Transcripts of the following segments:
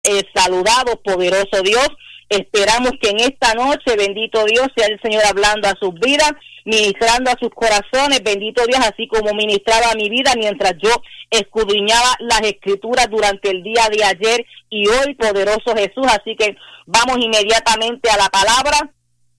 saludados, poderoso Dios. Esperamos que en esta noche, bendito Dios, sea el Señor hablando a sus vidas, ministrando a sus corazones, bendito Dios, así como ministraba a mi vida mientras yo escudriñaba las escrituras durante el día de ayer y hoy, poderoso Jesús. Así que vamos inmediatamente a la palabra.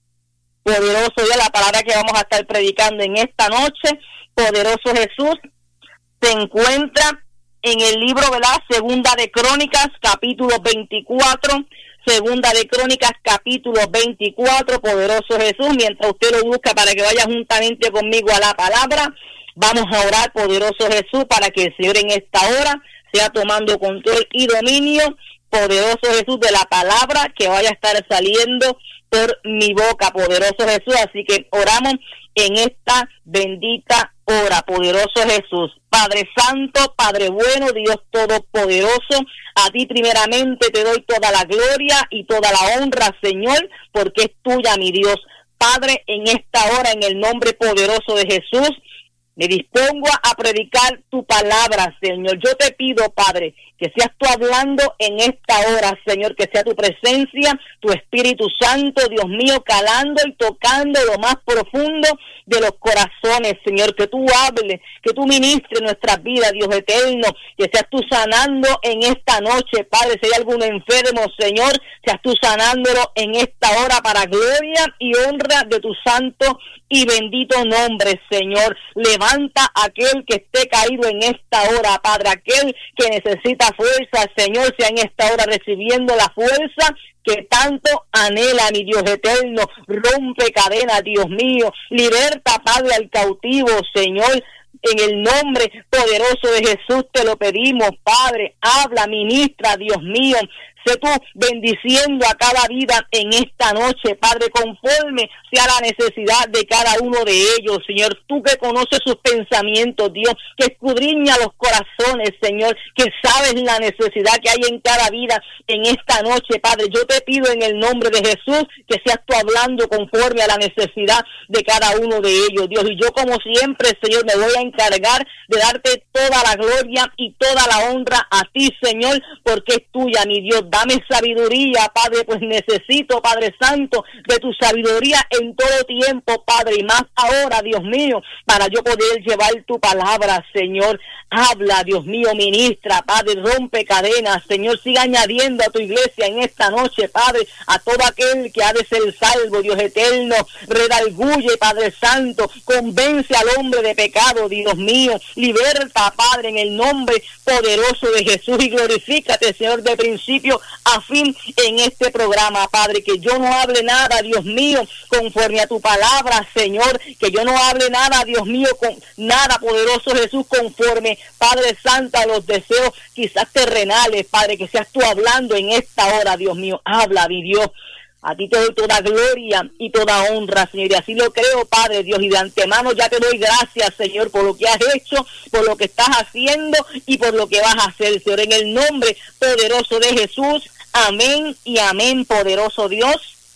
Poderoso Dios, la palabra que vamos a estar predicando en esta noche, poderoso Jesús, se encuentra en el libro, ¿verdad? Segunda de Crónicas, capítulo 24. Segunda de Crónicas, capítulo 24, poderoso Jesús. Mientras usted lo busca para que vaya juntamente conmigo a la palabra, vamos a orar, poderoso Jesús, para que el Señor en esta hora sea tomando control y dominio, poderoso Jesús, de la palabra que vaya a estar saliendo por mi boca, poderoso Jesús. Así que oramos en esta bendita hora, poderoso Jesús. Padre Santo, Padre bueno, Dios Todopoderoso, a ti primeramente te doy toda la gloria y toda la honra, Señor, porque es tuya, mi Dios. Padre, en esta hora, en el nombre poderoso de Jesús, me dispongo a predicar tu palabra, Señor. Yo te pido, Padre, que seas tú hablando en esta hora, Señor, que sea tu presencia, tu Espíritu Santo, Dios mío, calando y tocando lo más profundo de los corazones, Señor, que tú hables, que tú ministres nuestras vidas, Dios eterno, que seas tú sanando en esta noche, Padre. Si hay algún enfermo, Señor, seas tú sanándolo en esta hora para gloria y honra de tu santo y bendito nombre, Señor. Levanta a aquel que esté caído en esta hora, Padre, aquel que necesita fuerza, Señor, sea en esta hora recibiendo la fuerza que tanto anhela, mi Dios eterno. Rompe cadenas, Dios mío, liberta, Padre, al cautivo, Señor. En el nombre poderoso de Jesús te lo pedimos, Padre. Habla, ministra, Dios mío. Sé tú bendiciendo a cada vida en esta noche, Padre, conforme sea la necesidad de cada uno de ellos, Señor. Tú que conoces sus pensamientos, Dios, que escudriña los corazones, Señor, que sabes la necesidad que hay en cada vida en esta noche, Padre. Yo te pido en el nombre de Jesús que seas tú hablando conforme a la necesidad de cada uno de ellos, Dios. Y yo, como siempre, Señor, me voy a encargar de darte toda la gloria y toda la honra a ti, Señor, porque es tuya, mi Dios. Dame sabiduría, Padre, pues necesito, Padre Santo, de tu sabiduría en todo tiempo, Padre, y más ahora, Dios mío, para yo poder llevar tu palabra, Señor. Habla, Dios mío, ministra, Padre, rompe cadenas, Señor. Siga añadiendo a tu iglesia en esta noche, Padre, a todo aquel que ha de ser salvo, Dios eterno. Redarguye, Padre Santo, convence al hombre de pecado, Dios mío. Liberta, Padre, en el nombre poderoso de Jesús, y glorifícate, Señor, de principio a fin en este programa, Padre. Que yo no hable nada, Dios mío, conforme a tu palabra, Señor. Que yo no hable nada, Dios mío, con nada, poderoso Jesús, conforme, Padre Santo, a los deseos quizás terrenales, Padre. Que seas tú hablando en esta hora, Dios mío. Habla, mi Dios. A ti te doy toda gloria y toda honra, Señor, y así lo creo, Padre Dios, y de antemano ya te doy gracias, Señor, por lo que has hecho, por lo que estás haciendo y por lo que vas a hacer, Señor, en el nombre poderoso de Jesús. Amén y amén, poderoso Dios.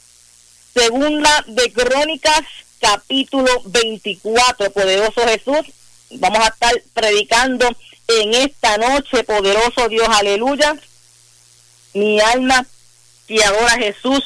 Segunda de Crónicas, capítulo 24, poderoso Jesús. Vamos a estar predicando en esta noche, poderoso Dios, aleluya. Mi alma que adora a Jesús,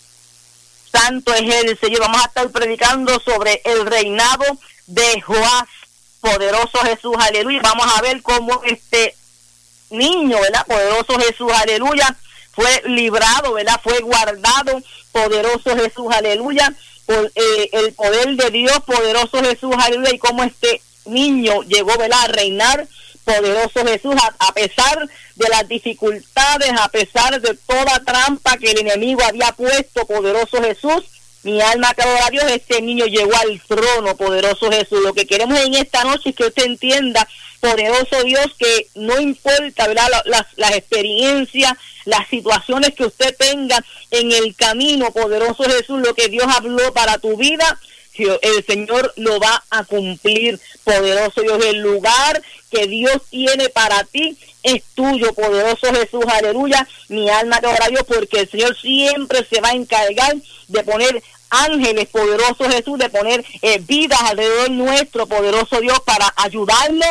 santo es el Señor. Vamos a estar predicando sobre el reinado de Joás, poderoso Jesús, aleluya. Vamos a ver cómo este niño, ¿verdad? Poderoso Jesús, aleluya, fue librado, ¿verdad? Fue guardado, poderoso Jesús, aleluya, por el poder de Dios, poderoso Jesús, aleluya, y cómo este niño llegó, ¿verdad?, a reinar, poderoso Jesús, a pesar de las dificultades, a pesar de toda trampa que el enemigo había puesto, poderoso Jesús. Mi alma que adora a Dios, este niño llegó al trono, poderoso Jesús. Lo que queremos en esta noche es que usted entienda, poderoso Dios, que no importa, ¿verdad?, las experiencias, las situaciones que usted tenga en el camino, poderoso Jesús, lo que Dios habló para tu vida, el Señor lo va a cumplir, poderoso Dios. El lugar que Dios tiene para ti es tuyo, poderoso Jesús, aleluya. Mi alma te adora a Dios, porque el Señor siempre se va a encargar de poner ángeles, poderoso Jesús, de poner vidas alrededor nuestro, poderoso Dios, para ayudarnos,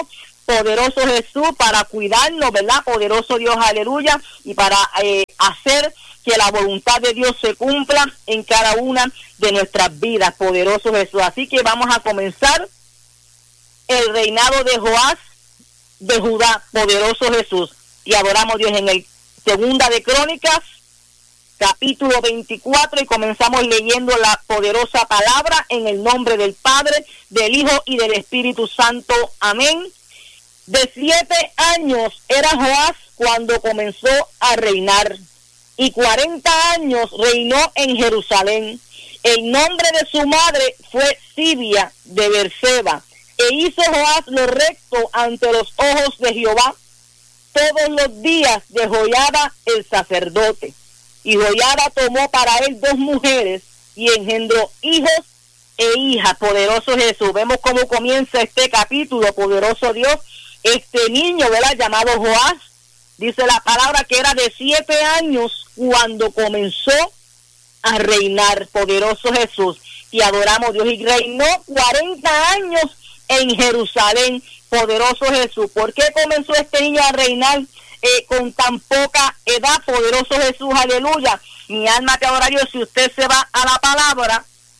poderoso Jesús, para cuidarnos, ¿verdad? Poderoso Dios, aleluya, y para hacer que la voluntad de Dios se cumpla en cada una de nuestras vidas, poderoso Jesús. Así que vamos a comenzar el reinado de Joás de Judá, poderoso Jesús, y adoramos a Dios en el Segunda de Crónicas, capítulo 24, y comenzamos leyendo la poderosa palabra en el nombre del Padre, del Hijo y del Espíritu Santo. Amén. De 7 años era Joás cuando comenzó a reinar, y 40 años reinó en Jerusalén. El nombre de su madre fue Sibia de Berseba, e hizo Joás lo recto ante los ojos de Jehová todos los días de Joiada el sacerdote. Y Joiada tomó para él 2 mujeres y engendró hijos e hijas. Poderoso Jesús. Vemos cómo comienza este capítulo, poderoso Dios. Este niño, ¿verdad?, llamado Joás, dice la palabra que era de 7 años cuando comenzó a reinar, poderoso Jesús. Y adoramos a Dios, y reinó 40 años en Jerusalén, poderoso Jesús. ¿Por qué comenzó este niño a reinar con tan poca edad, poderoso Jesús? Aleluya. Mi alma te adora a Dios. Si usted se va a la palabra,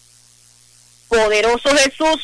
poderoso Jesús,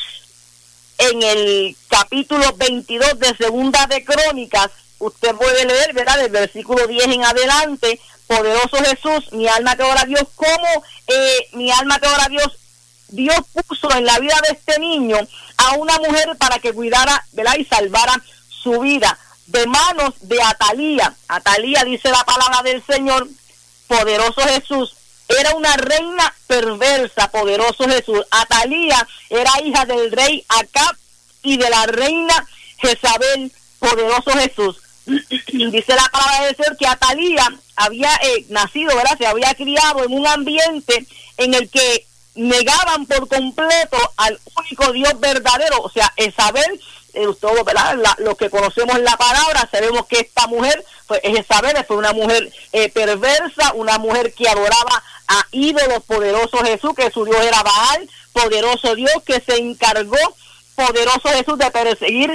en el capítulo 22 de Segunda de Crónicas, usted puede leer, ¿verdad?, del versículo 10 en adelante, poderoso Jesús, mi alma te adora a Dios, cómo mi alma te adora a Dios, Dios puso en la vida de este niño a una mujer para que cuidara, ¿verdad?, y salvara su vida, de manos de Atalía. Atalía, dice la palabra del Señor, poderoso Jesús, era una reina perversa, poderoso Jesús. Atalía era hija del rey Acab y de la reina Jezabel, poderoso Jesús. Dice la palabra del Señor que Atalía había nacido, ¿verdad?, se había criado en un ambiente en el que negaban por completo al único Dios verdadero. O sea, Jezabel, todos, ¿verdad?, los que conocemos la palabra, sabemos que esta mujer, pues Jezabel fue una mujer perversa, una mujer que adoraba a ídolos, poderoso Jesús, que su Dios era Baal, poderoso Dios, que se encargó, poderoso Jesús, de perseguir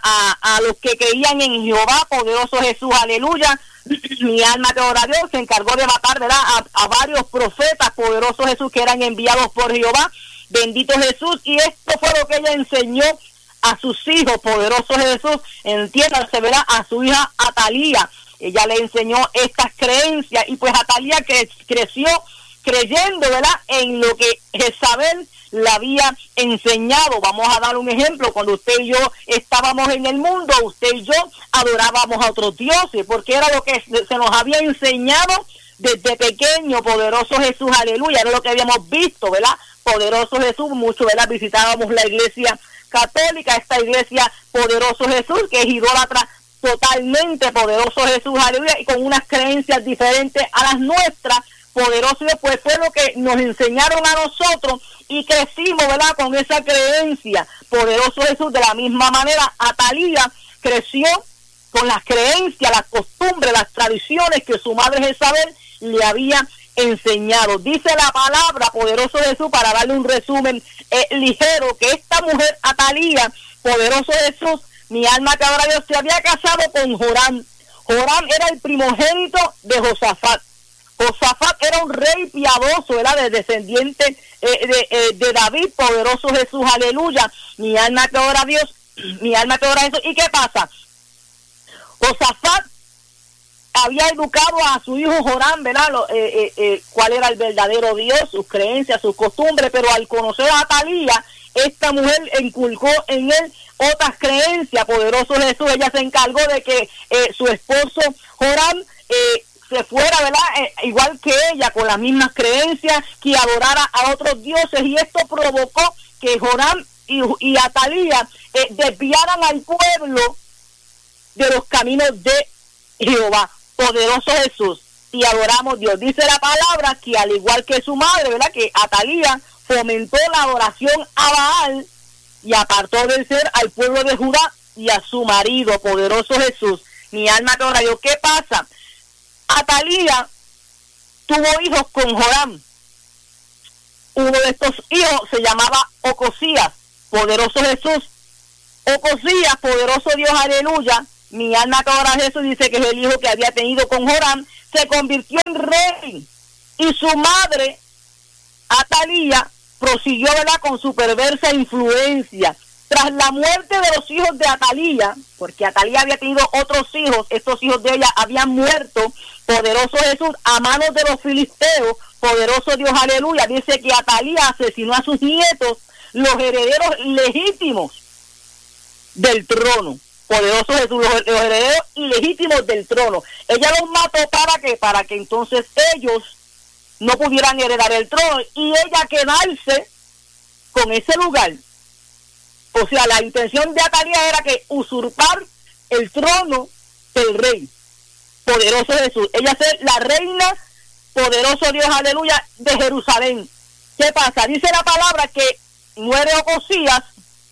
a los que creían en Jehová, poderoso Jesús, aleluya. Mi alma te adora a Dios, se encargó de matar, ¿verdad?, a varios profetas, poderoso Jesús, que eran enviados por Jehová, bendito Jesús, y esto fue lo que ella enseñó a sus hijos, poderoso Jesús. Entiéndase, ¿verdad?, a su hija Atalía, ella le enseñó estas creencias, y pues Atalía creció creyendo, ¿verdad?, en lo que Jezabel le había enseñado. Vamos a dar un ejemplo. Cuando usted y yo estábamos en el mundo, usted y yo adorábamos a otros dioses, porque era lo que se nos había enseñado desde pequeño, poderoso Jesús, aleluya, era lo que habíamos visto, ¿verdad? Poderoso Jesús, mucho, ¿verdad?, visitábamos la iglesia católica, esta iglesia, poderoso Jesús, que es idólatra totalmente, poderoso Jesús, aleluya, y con unas creencias diferentes a las nuestras, poderoso Dios, pues fue lo que nos enseñaron a nosotros, y crecimos, ¿verdad?, con esa creencia, poderoso Jesús. De la misma manera, Atalía creció con las creencias, las costumbres, las tradiciones que su madre Jezabel le había enseñado. Dice la palabra, poderoso Jesús, para darle un resumen ligero, que esta mujer Atalía, poderoso Jesús, mi alma te adora a Dios, se había casado con Joram. Joram era el primogénito de Josafat. Josafat era un rey piadoso, era de descendiente de David, poderoso Jesús, aleluya. Mi alma te adora a Dios, mi alma te adora a Jesús. ¿Y qué pasa? Josafat había educado a su hijo Joram, ¿verdad?, cuál era el verdadero Dios, sus creencias, sus costumbres, pero al conocer a Atalía, esta mujer inculcó en él otras creencias, poderoso Jesús. Ella se encargó de que su esposo Joram se fuera, ¿verdad?, igual que ella, con las mismas creencias, que adorara a otros dioses, y esto provocó que Joram y Atalía desviaran al pueblo de los caminos de Jehová, poderoso Jesús, y adoramos a Dios. Dice la palabra que al igual que su madre, ¿verdad?, que Atalía fomentó la adoración a Baal y apartó del ser al pueblo de Judá y a su marido, poderoso Jesús. Mi alma te adora a Dios. ¿Qué pasa? Atalía tuvo hijos con Joram. Uno de estos hijos se llamaba Ocosías, poderoso Jesús. Ocosías, poderoso Dios, aleluya, mi alma que ahora Jesús dice que es el hijo que había tenido con Joram, se convirtió en rey, y su madre, Atalía, prosiguió, ¿verdad?, con su perversa influencia. Tras la muerte de los hijos de Atalía, porque Atalía había tenido otros hijos, estos hijos de ella habían muerto, poderoso Jesús, a manos de los filisteos, poderoso Dios, aleluya, dice que Atalía asesinó a sus nietos, los herederos legítimos del trono. Poderoso Jesús, los herederos ilegítimos del trono. Ella los mató para que entonces ellos no pudieran heredar el trono y ella quedarse con ese lugar. O sea, la intención de Atalía era que usurpar el trono del rey. Poderoso Jesús. Ella ser la reina, poderoso Dios, aleluya, de Jerusalén. ¿Qué pasa? Dice la palabra que muere Ocosías,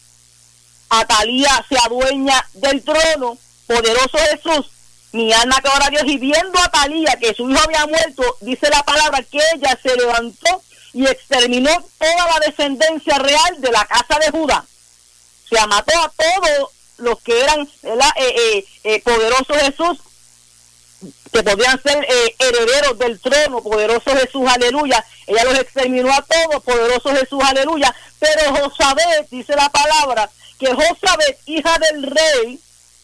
Atalía se adueña del trono, poderoso Jesús, mi alma que ora a Dios, y viendo a Atalía que su hijo había muerto, dice la palabra que ella se levantó y exterminó toda la descendencia real de la casa de Judá. O sea, mató a todos los que eran poderoso Jesús, que podían ser herederos del trono, poderoso Jesús, aleluya. Ella los exterminó a todos, poderoso Jesús, aleluya. Pero Josabet, dice la palabra, que Josabet, hija del rey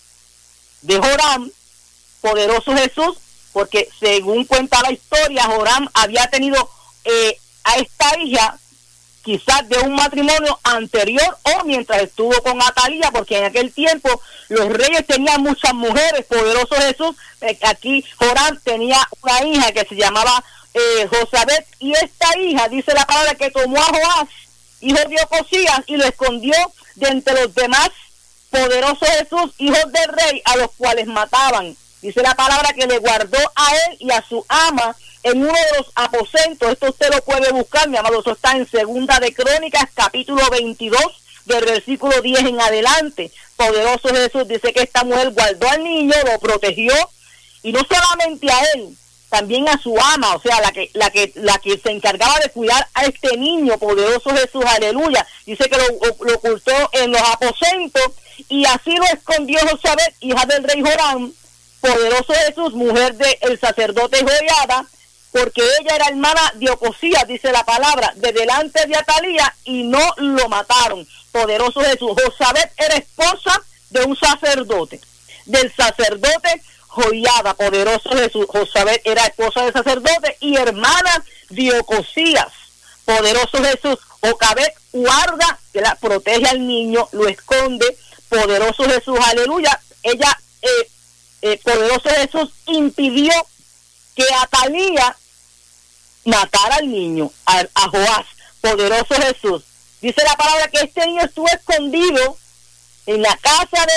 de Joram, poderoso Jesús, porque según cuenta la historia, Joram había tenido a esta hija quizás de un matrimonio anterior o mientras estuvo con Atalía, porque en aquel tiempo los reyes tenían muchas mujeres, poderoso Jesús. Aquí Joram tenía una hija que se llamaba Josabet, y esta hija, dice la palabra, que tomó a Joás, hijo de Ocosías, y lo escondió de entre los demás, poderoso Jesús, hijos del rey, a los cuales mataban. Dice la palabra que le guardó a él y a su ama en uno de los aposentos. Esto usted lo puede buscar, mi amado, eso está en Segunda de Crónicas, capítulo 22, del versículo 10 en adelante. Poderoso Jesús, dice que esta mujer guardó al niño, lo protegió, y no solamente a él, también a su ama, o sea, la que se encargaba de cuidar a este niño, poderoso Jesús, aleluya. Dice que lo ocultó en los aposentos, y así lo escondió Josabet, hija del rey Joram, poderoso Jesús, mujer del sacerdote Joiada, porque ella era hermana de Ocosías, dice la palabra, de delante de Atalía, y no lo mataron. Poderoso Jesús. Josabet era esposa de un sacerdote, del sacerdote Joiada, poderoso Jesús. Josabet era esposa del sacerdote y hermana de Ocosías, poderoso Jesús. Jocabet guarda, que la protege al niño, lo esconde, poderoso Jesús, aleluya. Ella, poderoso Jesús, impidió que Atalía matara al niño, a Joás, poderoso Jesús. Dice la palabra que este niño estuvo escondido en la casa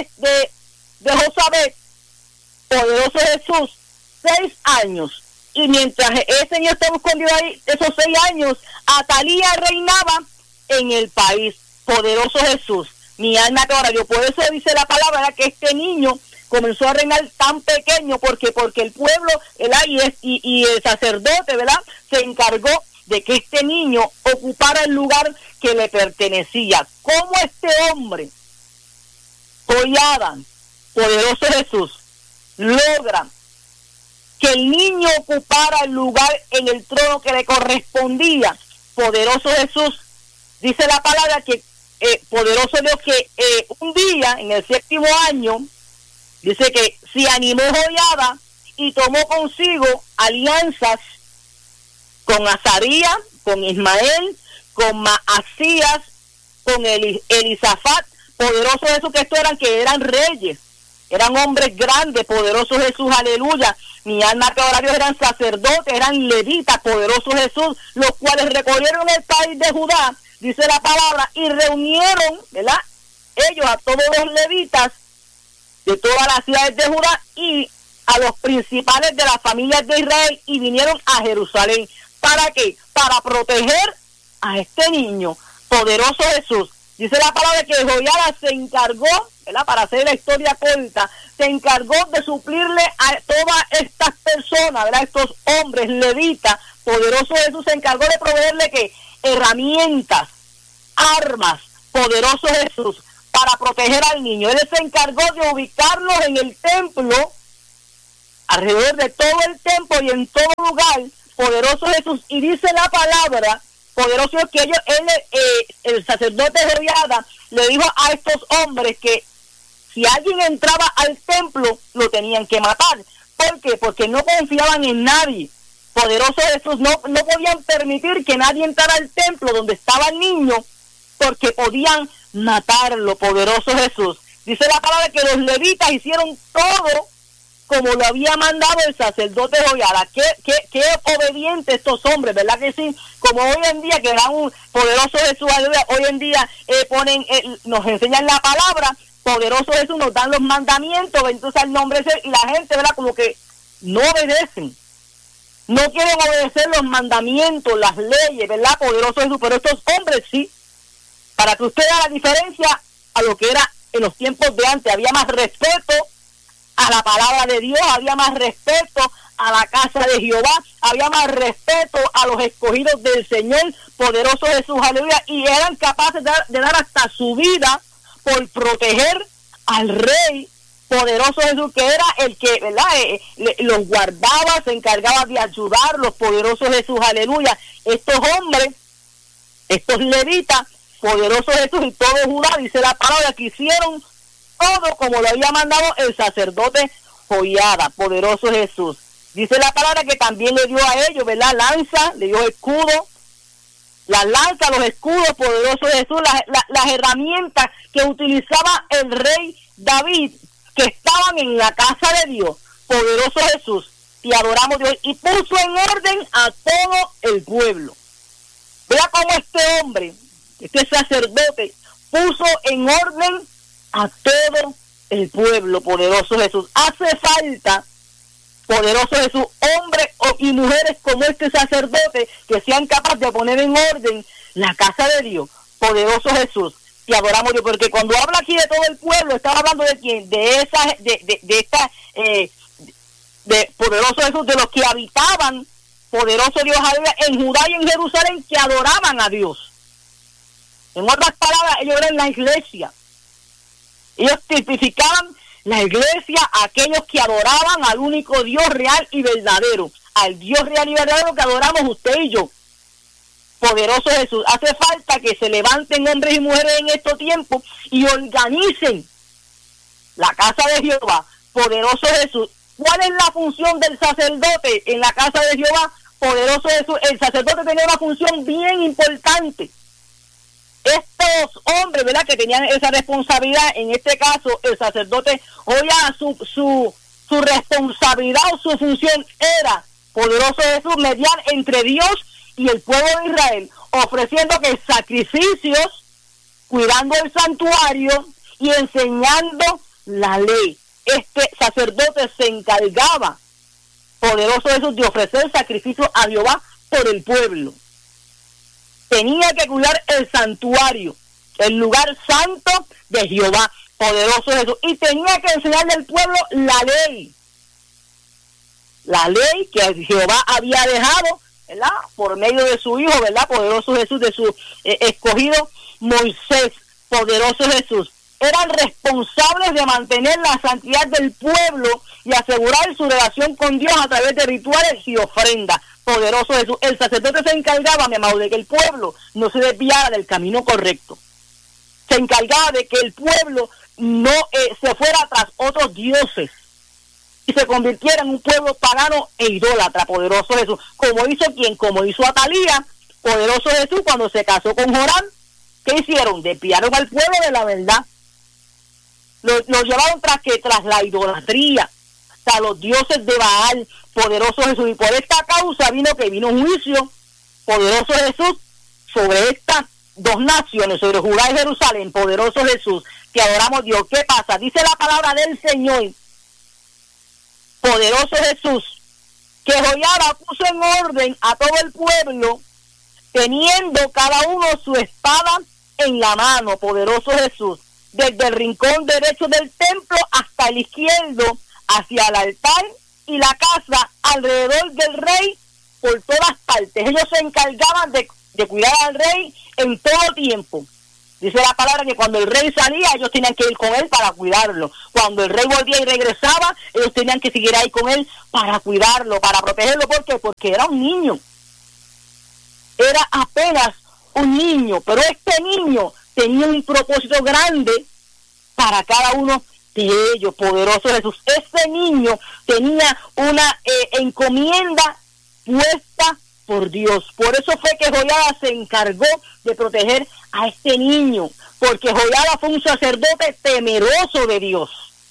de Josabet, poderoso Jesús, 6 años. Y mientras ese niño estaba escondido ahí, esos 6 años, Atalía reinaba en el país, poderoso Jesús. Mi alma que ahora yo, por eso dice la palabra que este niño comenzó a reinar tan pequeño, porque el pueblo, y el sacerdote, ¿verdad?, se encargó de que este niño ocupara el lugar que le pertenecía. ¿Cómo este hombre, Joiada, poderoso Jesús, logra que el niño ocupara el lugar en el trono que le correspondía? Poderoso Jesús, dice la palabra que poderoso Dios, que un día, en el 7º año, dice que se animó Joiada y tomó consigo alianzas con Azarías, con Ismael, con Maasías, con Elisafat, poderoso Jesús, que eran reyes, eran hombres grandes, poderoso Jesús, aleluya. Mi alma que ahora Dios, eran sacerdotes, eran levitas, poderoso Jesús, los cuales recorrieron el país de Judá, dice la palabra, y reunieron, ¿verdad?, ellos a todos los levitas de todas las ciudades de Judá y a los principales de las familias de Israel, y vinieron a Jerusalén. ¿Para qué? Para proteger a este niño, poderoso Jesús. Dice la palabra que Joiada se encargó, ¿verdad?, para hacer la historia corta, se encargó de suplirle a todas estas personas, ¿verdad?, estos hombres levitas, poderoso Jesús, se encargó de proveerle que herramientas, armas, poderoso Jesús, para proteger al niño. Él se encargó de ubicarlos en el templo, alrededor de todo el templo y en todo lugar, poderoso Jesús. Y dice la palabra, poderoso es que el sacerdote Jehoiada le dijo a estos hombres que si alguien entraba al templo, lo tenían que matar. ¿Por qué? Porque no confiaban en nadie. Poderoso Jesús, no podían permitir que nadie entrara al templo donde estaba el niño, porque podían matarlo. Poderoso Jesús. Dice la palabra que los levitas hicieron todo como lo había mandado el sacerdote Jehoiada. Qué obedientes estos hombres, ¿verdad que sí? Como hoy en día, que era un poderoso Jesús, hoy en día nos enseñan la palabra, poderoso Jesús, nos dan los mandamientos, entonces el nombre es, y la gente, ¿verdad? Como que no obedecen, no quieren obedecer los mandamientos, las leyes, ¿verdad? Poderoso Jesús, pero estos hombres sí. Para que usted vea la diferencia a lo que era en los tiempos de antes, había más respeto a la palabra de Dios, había más respeto a la casa de Jehová, había más respeto a los escogidos del Señor, poderoso Jesús, aleluya, y eran capaces de dar hasta su vida por proteger al rey, poderoso Jesús, que era el que, ¿verdad? Los guardaba, se encargaba de ayudarlos, poderoso Jesús, aleluya. Estos hombres, estos levitas, poderoso Jesús, y todo Judá, dice la palabra, que hicieron todo como lo había mandado el sacerdote Jehoiada, poderoso Jesús. Dice la palabra que también le dio a ellos, ¿verdad? Lanza, le dio escudo, las lanzas, los escudos, poderoso Jesús, las herramientas que utilizaba el rey David, que estaban en la casa de Dios, poderoso Jesús, y adoramos a Dios, y puso en orden a todo el pueblo. Vea cómo este hombre, este sacerdote, puso en orden a todo el pueblo, poderoso Jesús. Hace falta, poderoso Jesús, hombres y mujeres como este sacerdote, que sean capaces de poner en orden la casa de Dios, poderoso Jesús, y adoramos a Dios, porque cuando habla aquí de todo el pueblo, estaba hablando de quién, de poderoso Jesús, de los que habitaban, poderoso Dios, en Judá y en Jerusalén, que adoraban a Dios. En otras palabras, ellos eran la iglesia. Ellos tipificaban la iglesia, aquellos que adoraban al único Dios real y verdadero, al Dios real y verdadero que adoramos usted y yo. Poderoso Jesús, hace falta que se levanten hombres y mujeres en estos tiempos y organicen la casa de Jehová. Poderoso Jesús, ¿cuál es la función del sacerdote en la casa de Jehová? Poderoso Jesús, el sacerdote tenía una función bien importante. Estos hombres, ¿verdad?, que tenían esa responsabilidad, en este caso el sacerdote, su responsabilidad o su función era, poderoso Jesús, mediar entre Dios y el pueblo de Israel, ofreciendo que sacrificios, cuidando el santuario y enseñando la ley. Este sacerdote se encargaba, poderoso Jesús, de ofrecer sacrificios a Jehová por el pueblo. Tenía que cuidar el santuario, el lugar santo de Jehová, poderoso Jesús, y tenía que enseñarle al pueblo la ley que Jehová había dejado, ¿verdad?, por medio de su hijo, ¿verdad?, poderoso Jesús, de su escogido Moisés, poderoso Jesús. Eran responsables de mantener la santidad del pueblo y asegurar su relación con Dios a través de rituales y ofrendas. Poderoso Jesús. El sacerdote se encargaba, mi amado, de que el pueblo no se desviara del camino correcto. Se encargaba de que el pueblo no se fuera tras otros dioses y se convirtiera en un pueblo pagano e idólatra, poderoso Jesús. Como hizo quién, como hizo Atalía, poderoso Jesús, cuando se casó con Joram. ¿Qué hicieron? Desviaron al pueblo de la verdad. Lo llevaron tras la idolatría, a los dioses de Baal, poderoso Jesús, y por esta causa vino un juicio, poderoso Jesús, sobre estas dos naciones, sobre Judá y Jerusalén, poderoso Jesús, que adoramos a Dios. ¿Qué pasa? Dice la palabra del Señor, poderoso Jesús, que Jehoiada puso en orden a todo el pueblo, teniendo cada uno su espada en la mano, poderoso Jesús, desde el rincón derecho del templo hasta el izquierdo, hacia el altar y la casa, alrededor del rey, por todas partes. Ellos se encargaban de cuidar al rey en todo tiempo. Dice la palabra que cuando el rey salía, ellos tenían que ir con él para cuidarlo. Cuando el rey volvía y regresaba, ellos tenían que seguir ahí con él para cuidarlo, para protegerlo. ¿Por qué? Porque era un niño. Era apenas un niño, pero este niño tenía un propósito grande para cada uno de ellos. Poderoso Jesús. Ese niño tenía una encomienda puesta por Dios. Por eso fue que Joiada se encargó de proteger a este niño, porque Joiada fue un sacerdote temeroso de Dios,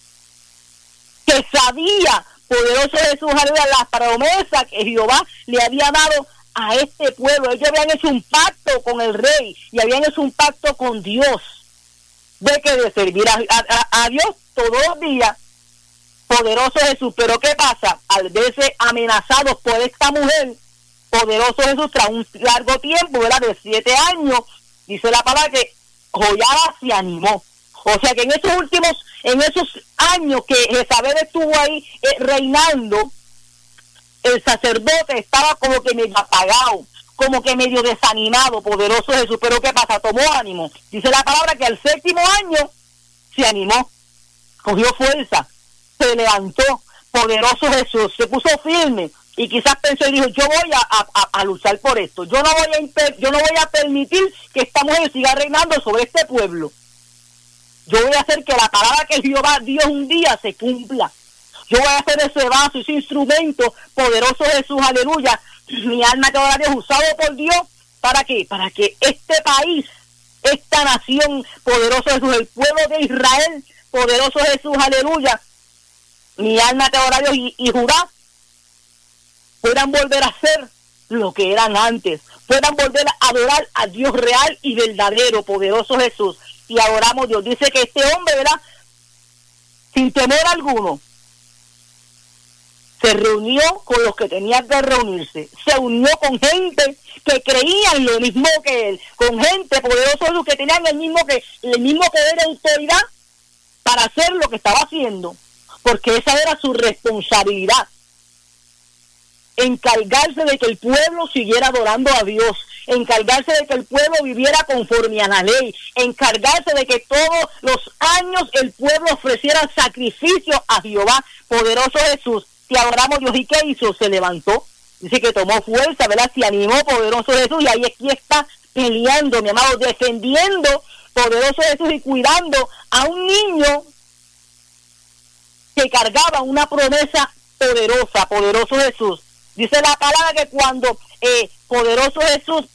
que sabía, poderoso Jesús, aleluya, las promesas que Jehová le había dado a este pueblo. Ellos habían hecho un pacto con el rey y habían hecho un pacto con Dios de que de servir a Dios todos los días. Poderoso Jesús. Pero ¿qué pasa? Al verse amenazados por esta mujer, poderoso Jesús, tras un largo tiempo, ¿verdad?, de 7 años, dice la palabra que Joiada se animó. O sea que en esos años que Jezabel estuvo ahí reinando, el sacerdote estaba como que medio apagado, como que medio desanimado, poderoso Jesús. Pero ¿qué pasa? Tomó ánimo. Dice la palabra que al 7º año se animó, cogió fuerza, se levantó, poderoso Jesús, se puso firme. Y quizás pensó y dijo, yo voy a luchar por esto. Yo no voy a permitir que esta mujer siga reinando sobre este pueblo. Yo voy a hacer que la palabra que Jehová dio un día se cumpla. Yo voy a hacer ese vaso, ese instrumento, poderoso Jesús, aleluya. Mi alma te adora a Dios, usado por Dios. ¿Para qué? Para que este país, esta nación, poderoso Jesús, el pueblo de Israel, poderoso Jesús, aleluya. Mi alma te adora a Dios y Judá puedan volver a ser lo que eran antes, puedan volver a adorar a Dios real y verdadero, poderoso Jesús. Y adoramos a Dios. Dice que este hombre, ¿verdad?, sin temor alguno, se reunió con los que tenían que reunirse, se unió con gente que creía en lo mismo que él, con gente, poderoso Jesús, que tenían el mismo poder y autoridad para hacer lo que estaba haciendo, porque esa era su responsabilidad. Encargarse de que el pueblo siguiera adorando a Dios, encargarse de que el pueblo viviera conforme a la ley, encargarse de que todos los años el pueblo ofreciera sacrificio a Jehová. Poderoso Jesús, te adoramos Dios. ¿Y qué hizo? Se levantó, dice que tomó fuerza, ¿verdad? Se animó, poderoso Jesús, y ahí aquí está peleando, mi amado, defendiendo, poderoso Jesús, y cuidando a un niño que cargaba una promesa poderosa, poderoso Jesús. Dice la palabra que cuando poderoso Jesús,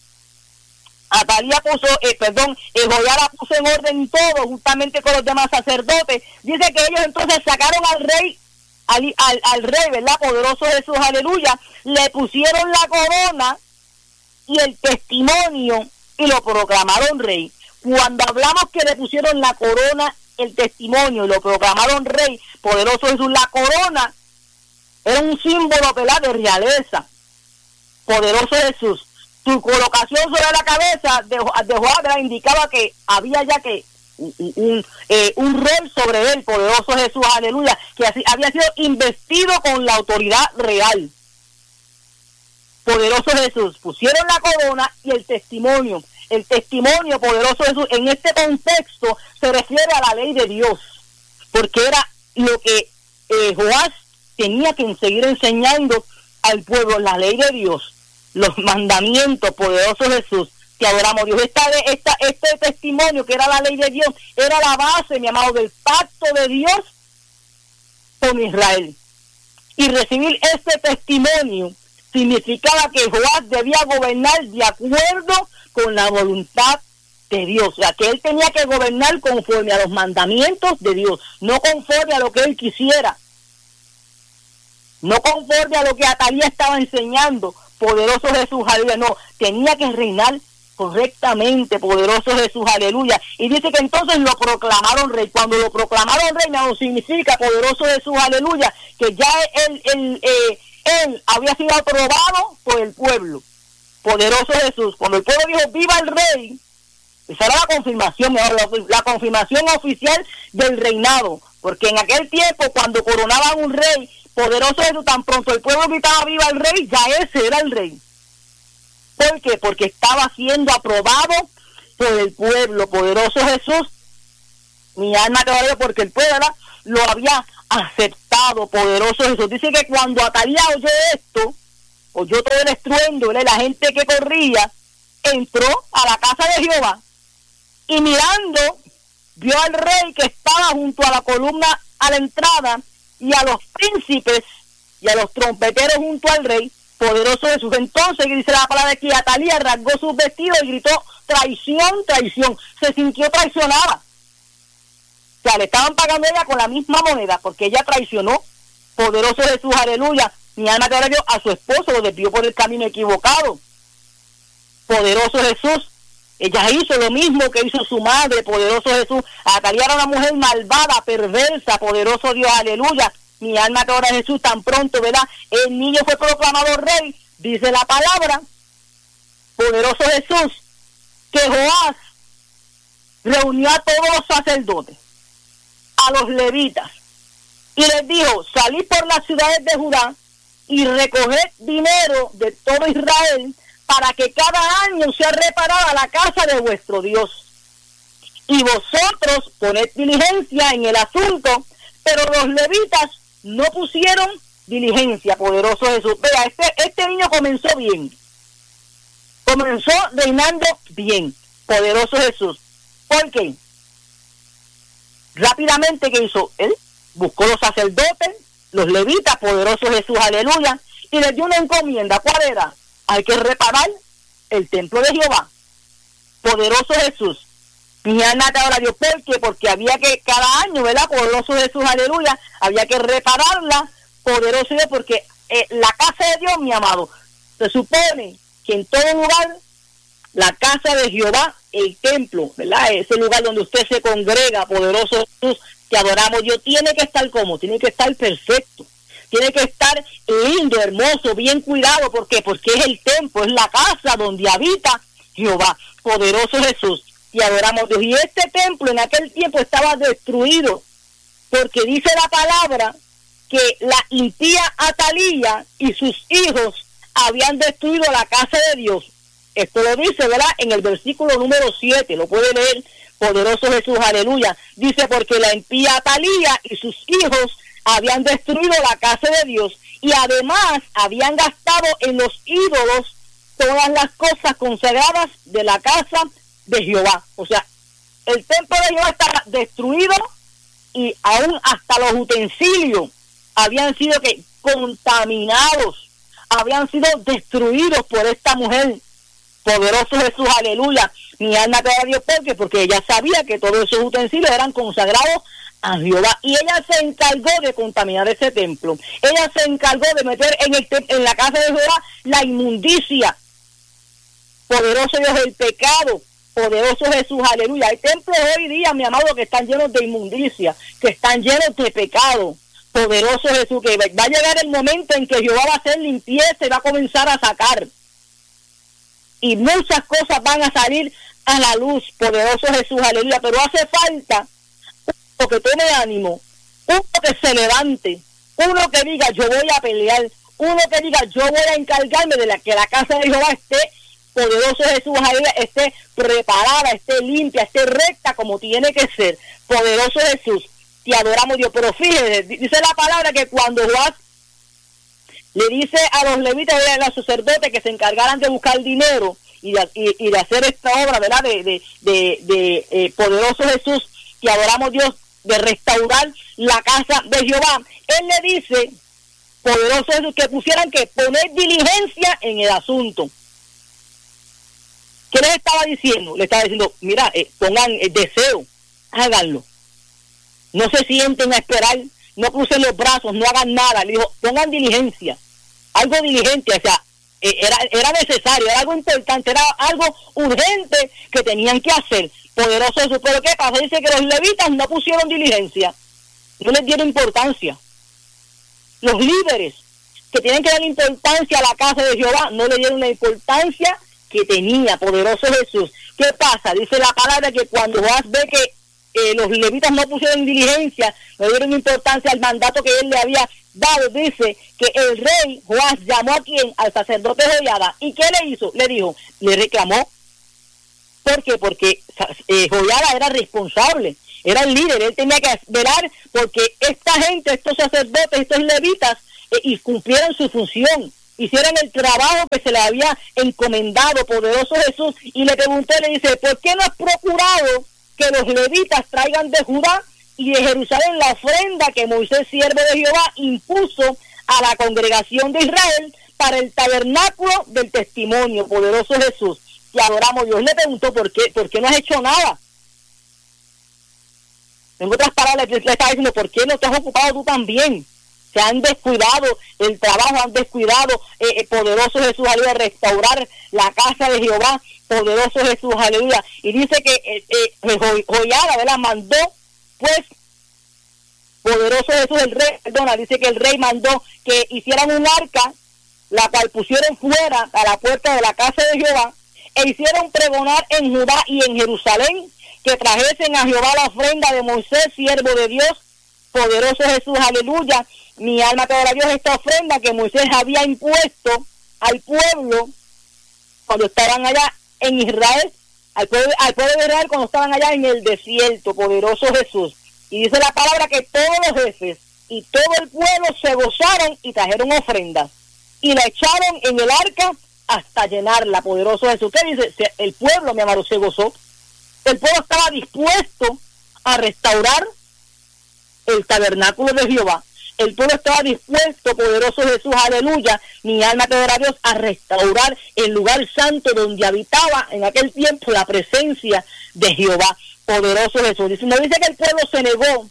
Joiada puso en orden todo, juntamente con los demás sacerdotes, dice que ellos entonces sacaron al rey, al rey, ¿verdad? Poderoso Jesús, aleluya, le pusieron la corona y el testimonio y lo proclamaron rey. Cuando hablamos que le pusieron la corona, el testimonio y lo proclamaron rey, poderoso Jesús, la corona era un símbolo, ¿verdad?, de realeza. Poderoso Jesús. Su colocación sobre la cabeza de Joiada indicaba que había ya que un rey sobre él, poderoso Jesús, aleluya, que así había sido investido con la autoridad real. Poderoso Jesús. Pusieron la corona y el testimonio. El testimonio, poderoso Jesús, en este contexto se refiere a la ley de Dios, porque era lo que Joás tenía que seguir enseñando al pueblo, la ley de Dios, los mandamientos, poderoso Jesús. Te adoramos Dios. Este testimonio que era la ley de Dios era la base, mi amado, del pacto de Dios con Israel. Y recibir este testimonio significaba que Joás debía gobernar de acuerdo con la voluntad de Dios. O sea, que él tenía que gobernar conforme a los mandamientos de Dios, no conforme a lo que él quisiera, no conforme a lo que Atalía estaba enseñando, poderoso Jesús, aleluya. No, tenía que reinar correctamente, poderoso Jesús, aleluya. Y dice que entonces lo proclamaron rey. Cuando lo proclamaron rey, no significa, poderoso Jesús, aleluya, que ya él había sido aprobado por el pueblo. Poderoso Jesús, cuando el pueblo dijo viva el rey, esa era la confirmación, la confirmación oficial del reinado, porque en aquel tiempo cuando coronaban un rey, poderoso Jesús, tan pronto el pueblo gritaba viva el rey, ya ese era el rey. ¿Por qué? Porque estaba siendo aprobado por el pueblo. Poderoso Jesús, mi alma te adora porque el pueblo, ¿verdad?, lo había aceptado. Poderoso Jesús. Dice que cuando Atalía oyó esto, oyó todo el estruendo, ¿verdad?, la gente que corría, entró a la casa de Jehová y mirando vio al rey que estaba junto a la columna a la entrada y a los príncipes y a los trompeteros junto al rey. Poderoso Jesús. Entonces dice la palabra que Atalía rasgó sus vestidos y gritó: traición, traición. Se sintió traicionada. O sea, le estaban pagando a ella con la misma moneda porque ella traicionó. Poderoso Jesús, aleluya. Mi alma te agradó a su esposo, lo desvió por el camino equivocado. Poderoso Jesús. Ella hizo lo mismo que hizo su madre. Poderoso Jesús. Atalía era una mujer malvada, perversa. Poderoso Dios, aleluya. Mi alma te adora, Jesús. Tan pronto, ¿verdad?, el niño fue proclamado rey. Dice la palabra, poderoso Jesús, que Joás reunió a todos los sacerdotes, a los levitas, y les dijo: salid por las ciudades de Judá y recoged dinero de todo Israel, para que cada año sea reparada la casa de vuestro Dios. Y vosotros poned diligencia en el asunto. Pero los levitas no pusieron diligencia. Poderoso Jesús. Vea, este niño comenzó bien. Comenzó reinando bien. Poderoso Jesús. ¿Por qué? Rápidamente, ¿qué hizo? Él buscó los sacerdotes, los levitas, poderoso Jesús, aleluya, y les dio una encomienda. ¿Cuál era? Hay que reparar el templo de Jehová. Poderoso Jesús. Mi alma te adora, Dios. ¿Por qué? Porque había que cada año, ¿verdad? Poderoso Jesús, aleluya, había que repararla. Poderoso Dios, porque la casa de Dios, mi amado, se supone que en todo lugar, la casa de Jehová, el templo, ¿verdad?, ese lugar donde usted se congrega, poderoso Jesús, que adoramos Dios, tiene que estar como, tiene que estar perfecto, tiene que estar lindo, hermoso, bien cuidado. ¿Por qué? Porque es el templo, es la casa donde habita Jehová. Poderoso Jesús, y adoramos a Dios. Y este templo en aquel tiempo estaba destruido, porque dice la palabra que la impía Atalía y sus hijos habían destruido la casa de Dios. Esto lo dice, ¿verdad?, en el versículo número 7, lo puede leer, poderoso Jesús, aleluya. Dice: porque la impía Atalía y sus hijos habían destruido la casa de Dios, y además habían gastado en los ídolos todas las cosas consagradas de la casa de Jehová. O sea, el templo de Jehová estaba destruido, y aún hasta los utensilios habían sido contaminados, habían sido destruidos por esta mujer. Poderoso Jesús, aleluya. Mi alma te da Dios, porque ella sabía que todos esos utensilios eran consagrados a Jehová, y ella se encargó de contaminar ese templo. Ella se encargó de meter en la casa de Jehová la inmundicia. Poderoso Dios, el pecado. Poderoso Jesús, aleluya. Hay templos hoy día, mi amado, que están llenos de inmundicia, que están llenos de pecado. Poderoso Jesús, que va a llegar el momento en que Jehová va a hacer limpieza y va a comenzar a sacar, y muchas cosas van a salir a la luz. Poderoso Jesús, aleluya. Pero hace falta uno que tome ánimo, uno que se levante, uno que diga: yo voy a pelear, uno que diga: yo voy a encargarme de que la casa de Jehová esté, poderoso Jesús, aleluya, esté preparada, esté limpia, esté recta como tiene que ser. Poderoso Jesús, te adoramos, Dios. Pero fíjese, dice la palabra que cuando Joás le dice a los levitas y a los sacerdotes que se encargaran de buscar dinero y de hacer esta obra, ¿verdad?, de poderoso Jesús, que adoramos Dios, de restaurar la casa de Jehová, él le dice, poderoso Jesús, que pusieran que poner diligencia en el asunto. ¿Qué les estaba diciendo? Le estaba diciendo: mira, pongan el deseo, háganlo, no se sienten a esperar, no crucen los brazos, no hagan nada. Le dijo: pongan diligencia, algo diligente. O sea, era necesario, era algo importante, era algo urgente que tenían que hacer. Poderoso Jesús. Pero ¿qué pasa? Dice que los levitas no pusieron diligencia, no les dieron importancia. Los líderes que tienen que dar importancia a la casa de Jehová no le dieron la importancia que tenía. Poderoso Jesús. ¿Qué pasa? Dice la palabra que cuando Joás ve que los levitas no pusieron diligencia, no dieron importancia al mandato que él le había dado, dice que el rey Joás llamó a quien, al sacerdote Joiada. ¿Y qué le hizo? Le dijo, le reclamó. ¿Por qué? Porque Joiada era responsable, era el líder, él tenía que velar porque esta gente, estos sacerdotes, estos levitas, y cumplieran su función, hicieran el trabajo que se le había encomendado, poderoso Jesús. Y le pregunté, le dice, ¿por qué no has procurado que los levitas traigan de Judá y de Jerusalén la ofrenda que Moisés, siervo de Jehová, impuso a la congregación de Israel para el tabernáculo del testimonio? Poderoso Jesús, y adoramos a Dios. Le preguntó, ¿por qué no has hecho nada? En otras palabras, le estaba diciendo, ¿por qué no te has ocupado tú también? Se han descuidado el trabajo, han descuidado, poderoso Jesús, aleluya, restaurar la casa de Jehová, poderoso Jesús, aleluya. Y dice que Joiada, ¿verdad?, mandó, pues, poderoso Jesús, el rey, perdona, dice que el rey mandó que hicieran un arca, la cual pusieron fuera a la puerta de la casa de Jehová, e hicieron pregonar en Judá y en Jerusalén que trajesen a Jehová la ofrenda de Moisés, siervo de Dios, poderoso Jesús, aleluya. Mi alma te adora a Dios, esta ofrenda que Moisés había impuesto al pueblo cuando estaban allá en Israel, al pueblo de Israel cuando estaban allá en el desierto, poderoso Jesús. Y dice la palabra que todos los jefes y todo el pueblo se gozaron y trajeron ofrendas y la echaron en el arca hasta llenarla, poderoso Jesús. ¿Qué dice? El pueblo, mi amado, se gozó. El pueblo estaba dispuesto a restaurar el tabernáculo de Jehová. El pueblo estaba dispuesto, poderoso Jesús, aleluya, mi alma te adora a Dios, a restaurar el lugar santo donde habitaba en aquel tiempo la presencia de Jehová, poderoso Jesús. Dice, no dice que el pueblo se negó,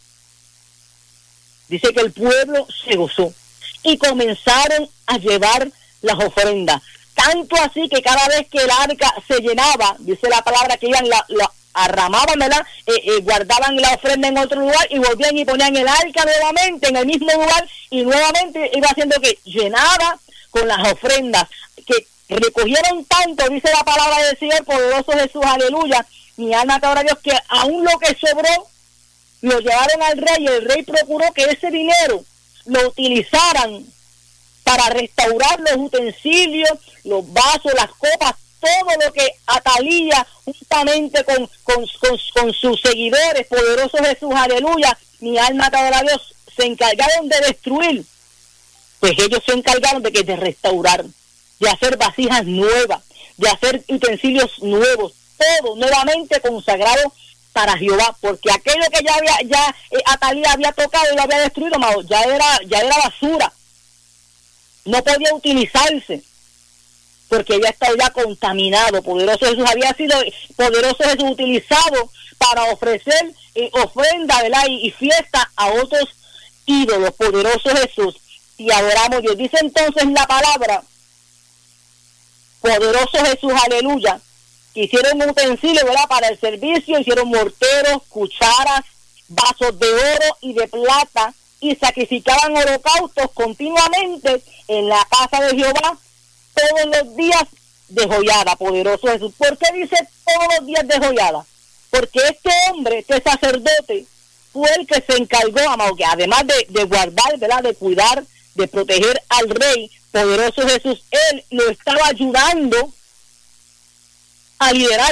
dice que el pueblo se gozó y comenzaron a llevar las ofrendas. Tanto así que cada vez que el arca se llenaba, dice la palabra que iban arramaban, ¿verdad? Guardaban la ofrenda en otro lugar y volvían y ponían el arca nuevamente en el mismo lugar y nuevamente iba haciendo que llenaba con las ofrendas, que recogieron tanto, dice la palabra del Señor, poderoso Jesús, aleluya, mi alma te adora a Dios, que aún lo que sobró lo llevaron al rey y el rey procuró que ese dinero lo utilizaran para restaurar los utensilios, los vasos, las copas, todo lo que Atalía, juntamente con sus seguidores, poderoso Jesús, aleluya, mi alma te adora a Dios, se encargaron de destruir, pues ellos se encargaron de restaurar, de hacer vasijas nuevas, de hacer utensilios nuevos, todo nuevamente consagrado para Jehová, porque aquello que Atalía había tocado y lo había destruido, amado, ya era basura, no podía utilizarse, porque había estado ya contaminado. Poderoso Jesús había sido, poderoso Jesús, utilizado para ofrecer ofrenda, ¿verdad? Y fiesta a otros ídolos, poderoso Jesús, y adoramos a Dios. Dice entonces la palabra, poderoso Jesús, aleluya, que hicieron utensilios, ¿verdad?, para el servicio, hicieron morteros, cucharas, vasos de oro y de plata, y sacrificaban holocaustos continuamente en la casa de Jehová todos los días de Joiada, poderoso Jesús. ¿Por qué dice todos los días de Joiada? Porque este hombre, este sacerdote, fue el que se encargó, amado, que además de guardar, ¿verdad?, de cuidar, de proteger al rey, poderoso Jesús, él lo estaba ayudando a liderar,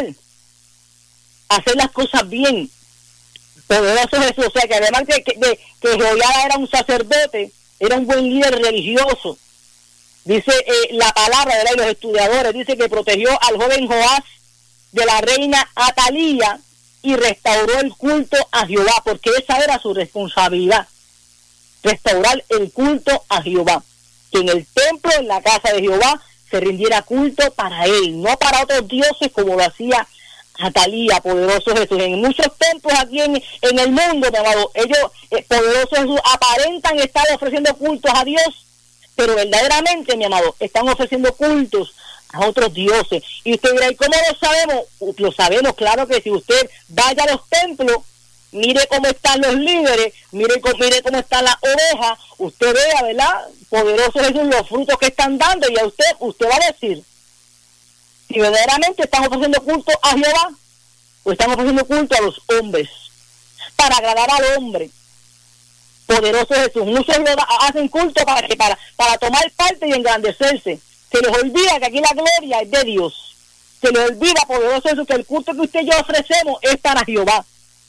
a hacer las cosas bien, poderoso Jesús. O sea que además de que Joiada era un sacerdote, era un buen líder religioso. Dice la palabra, ¿verdad?, y los estudiadores, dice que protegió al joven Joás de la reina Atalía y restauró el culto a Jehová, porque esa era su responsabilidad, restaurar el culto a Jehová, que en el templo, en la casa de Jehová, se rindiera culto para él, no para otros dioses como lo hacía Atalía, poderoso Jesús. En muchos templos aquí en el mundo, mi amado, ellos, poderoso Jesús, aparentan estar ofreciendo cultos a Dios, pero verdaderamente, mi amado, están ofreciendo cultos a otros dioses. Y usted dirá, ¿y cómo lo sabemos? Lo sabemos, claro que si usted vaya a los templos, mire cómo están los líderes, mire cómo está la oveja, usted vea, ¿verdad?, poderoso Jesús, los frutos que están dando, y a usted va a decir si verdaderamente están ofreciendo culto a Jehová o están ofreciendo culto a los hombres, para agradar al hombre. Poderoso Jesús. Muchos hacen culto para tomar parte y engrandecerse. Se les olvida que aquí la gloria es de Dios. Se le olvida, poderoso Jesús, que el culto que usted y yo ofrecemos es para Jehová.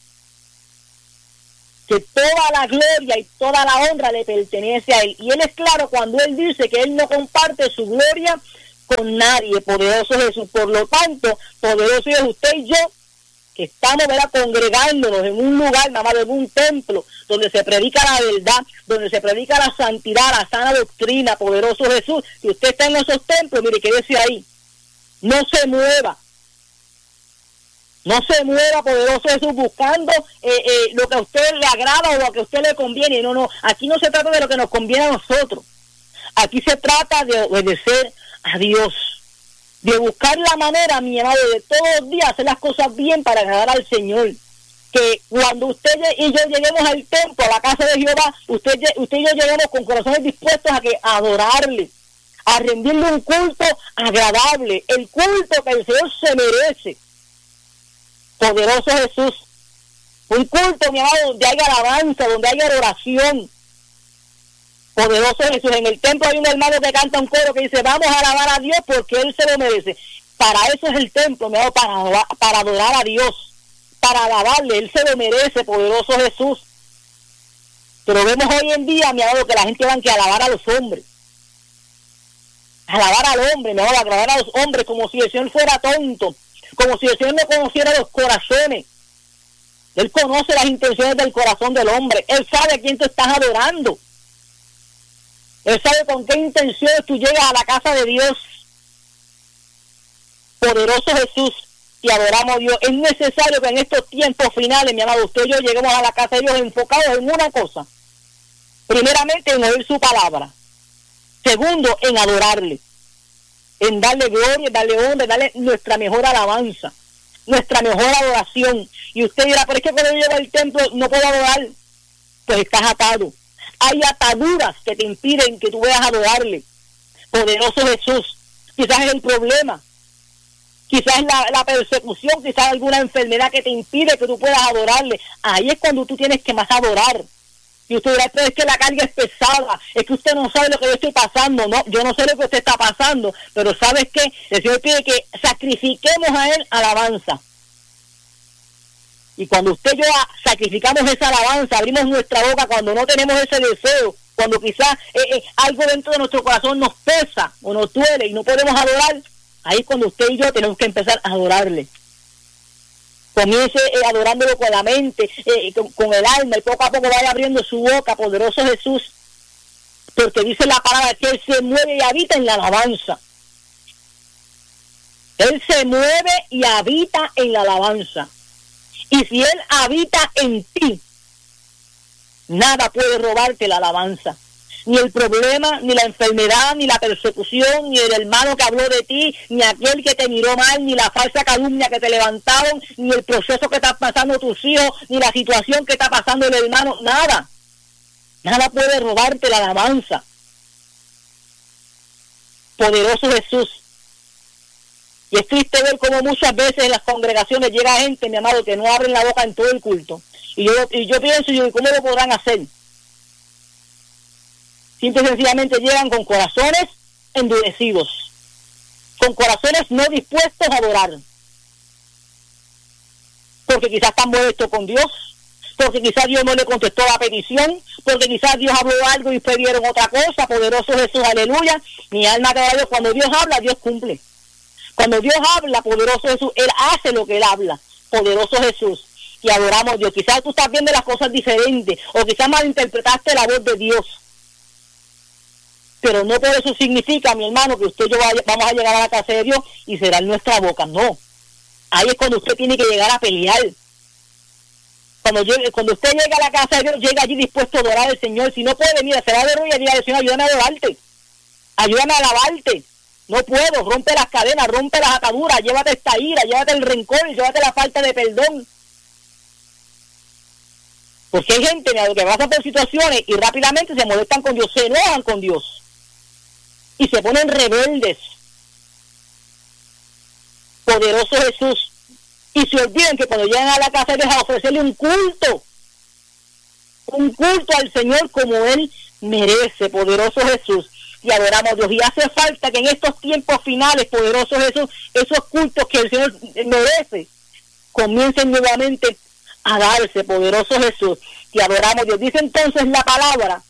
Que toda la gloria y toda la honra le pertenece a Él. Y Él es claro cuando Él dice que Él no comparte su gloria con nadie, poderoso Jesús. Por lo tanto, poderoso es usted y yo, que estamos, ¿verdad?, congregándonos en un lugar, nada más en un templo, donde se predica la verdad, donde se predica la santidad, la sana doctrina, poderoso Jesús. Si usted está en esos templos, mire, quédese ahí. No se mueva. No se mueva, poderoso Jesús, buscando lo que a usted le agrada o lo que a usted le conviene. No. Aquí no se trata de lo que nos conviene a nosotros. Aquí se trata de obedecer a Dios. De buscar la manera, mi amado, de todos los días hacer las cosas bien para agradar al Señor. Que cuando usted y yo lleguemos al templo, a la casa de Jehová, usted y yo lleguemos con corazones dispuestos a adorarle, a rendirle un culto agradable, el culto que el Señor se merece. Poderoso Jesús, un culto, mi amado, donde haya alabanza, donde haya oración. Poderoso Jesús, en el templo hay un hermano que canta un coro que dice, vamos a alabar a Dios porque Él se lo merece. Para eso es el templo, mi amado, para adorar a Dios, para alabarle, Él se lo merece, poderoso Jesús. Pero vemos hoy en día, mi amado, que la gente va a alabar a los hombres. Alabar al hombre, mi amado, agradar a los hombres como si el Señor fuera tonto, como si el Señor no conociera los corazones. Él conoce las intenciones del corazón del hombre. Él sabe a quién tú estás adorando. Él sabe con qué intenciones tú llegas a la casa de Dios. Poderoso Jesús, y adoramos a Dios. Es necesario que en estos tiempos finales, mi amado, usted y yo lleguemos a la casa de Dios enfocados en una cosa. Primeramente, en oír su palabra. Segundo, en adorarle. En darle gloria, darle honra, darle nuestra mejor alabanza, nuestra mejor adoración. Y usted dirá, pero es que cuando yo llego al templo no puedo adorar. Pues estás atado. Hay ataduras que te impiden que tú veas adorarle. Poderoso Jesús, quizás es el problema, quizás es la persecución, quizás alguna enfermedad que te impide que tú puedas adorarle. Ahí es cuando tú tienes que más adorar. Y usted dirá, pero es que la carga es pesada, es que usted no sabe lo que yo estoy pasando. No, yo no sé lo que usted está pasando, pero ¿sabes qué? El Señor pide que sacrifiquemos a Él alabanza. Y cuando usted y yo sacrificamos esa alabanza, abrimos nuestra boca cuando no tenemos ese deseo, cuando quizás algo dentro de nuestro corazón nos pesa o nos duele y no podemos adorar, ahí es cuando usted y yo tenemos que empezar a adorarle. Comience adorándolo con la mente, con el alma, y poco a poco vaya abriendo su boca, poderoso Jesús, porque dice la palabra que Él se mueve y habita en la alabanza. Él se mueve y habita en la alabanza. Y si Él habita en ti, nada puede robarte la alabanza. Ni el problema, ni la enfermedad, ni la persecución, ni el hermano que habló de ti, ni aquel que te miró mal, ni la falsa calumnia que te levantaron, ni el proceso que está pasando tus hijos, ni la situación que está pasando el hermano, nada. Nada puede robarte la alabanza. Poderoso Jesús. Y es triste ver cómo muchas veces en las congregaciones llega gente, mi amado, que no abren la boca en todo el culto. Y yo pienso, ¿cómo lo podrán hacer? Simple y sencillamente llegan con corazones endurecidos, con corazones no dispuestos a adorar. Porque quizás están molestos con Dios, porque quizás Dios no le contestó la petición, porque quizás Dios habló algo y pidieron otra cosa. Poderoso Jesús, aleluya. Mi alma te da a Dios. Cuando Dios habla, Dios cumple. Cuando Dios habla, poderoso Jesús, Él hace lo que Él habla. Poderoso Jesús. Y adoramos a Dios. Quizás tú estás viendo las cosas diferentes, o quizás malinterpretaste la voz de Dios. Pero no por eso significa, mi hermano, que usted y yo vamos a llegar a la casa de Dios y será en nuestra boca. No. Ahí es cuando usted tiene que llegar a pelear. Cuando usted llega a la casa de Dios, llega allí dispuesto a adorar al Señor. Si no puede, mira, se va de rodillas y diga, Señor, ayúdame a adorarte. Ayúdame a alabarte. No puedo, rompe las cadenas, rompe las ataduras, llévate esta ira, llévate el rencor, llévate la falta de perdón. Porque hay gente que pasa por situaciones y rápidamente se molestan con Dios, se enojan con Dios y se ponen rebeldes. Poderoso Jesús. Y se olviden que cuando llegan a la casa de Dios a ofrecerle un culto al Señor como Él merece. Poderoso Jesús. y adoramos a Dios. Y hace falta que en estos tiempos finales, poderoso Jesús, esos cultos que el Señor merece, comiencen nuevamente a darse, poderoso Jesús. Te adoramos, Dios. Dice entonces la palabra,